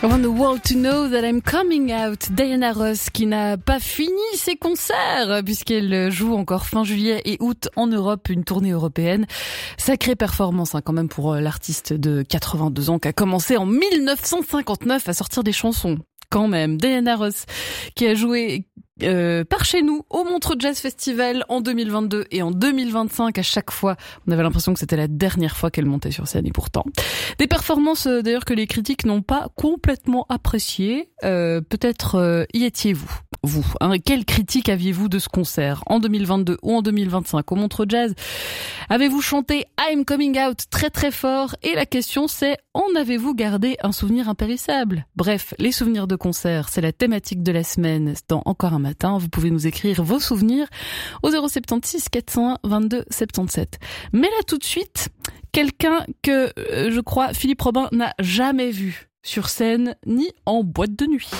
I want the world to know that I'm coming out. Diana Ross qui n'a pas fini ses concerts puisqu'elle joue encore fin juillet et août en Europe, une tournée européenne. Sacrée performance quand même pour l'artiste de 82 ans qui a commencé en 1959 à sortir des chansons. Quand même, Diana Ross qui a joué par chez nous au Montreux Jazz Festival en 2022 et en 2025. À chaque fois, on avait l'impression que c'était la dernière fois qu'elle montait sur scène et pourtant. Des performances d'ailleurs que les critiques n'ont pas complètement appréciées. Peut-être y étiez-vous quelle critique aviez-vous de ce concert en 2022 ou en 2025 au Montreux Jazz? Avez-vous chanté I'm Coming Out très très fort? Et la question c'est, en avez-vous gardé un souvenir impérissable? Bref, les souvenirs de concert, c'est la thématique de la semaine dans Encore un matin. Vous pouvez nous écrire vos souvenirs au 076 401 22 77. Mais là tout de suite, quelqu'un que je crois Philippe Robin n'a jamais vu sur scène ni en boîte de nuit.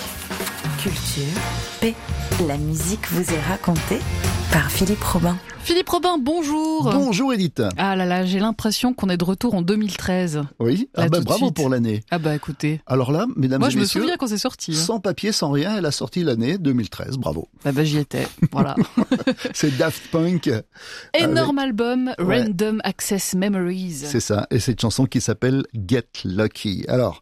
Culture P. La musique vous est racontée par Philippe Robin. Philippe Robin, bonjour. Bonjour Edith. Ah là là, j'ai l'impression qu'on est de retour en 2013. Oui, bravo pour l'année. Ah bah écoutez. Alors là, mesdames et messieurs, moi je me souviens quand c'est sorti. Sans papier, sans rien, elle a sorti l'année 2013, bravo. Ah bah j'y étais, voilà. C'est Daft Punk. Énorme album, Random Access Memories. C'est ça, et cette chanson qui s'appelle Get Lucky. Alors,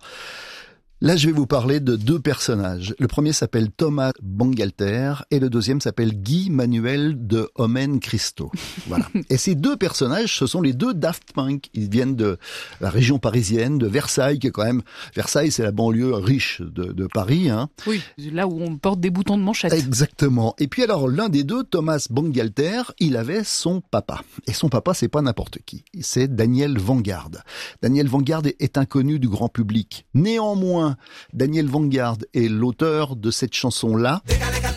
là, je vais vous parler de deux personnages. Le premier s'appelle Thomas Bangalter et le deuxième s'appelle Guy Manuel de Homem Christo. Voilà. Et ces deux personnages, ce sont les deux Daft Punk. Ils viennent de la région parisienne, de Versailles, qui est quand même... Versailles, c'est la banlieue riche de Paris, hein. Oui, là où on porte des boutons de manchette. Exactement. Et puis alors, l'un des deux, Thomas Bangalter, il avait son papa. Et son papa, c'est pas n'importe qui. C'est Daniel Vanguard. Daniel Vanguard est inconnu du grand public. Néanmoins, Daniel Vanguard est l'auteur de cette chanson-là.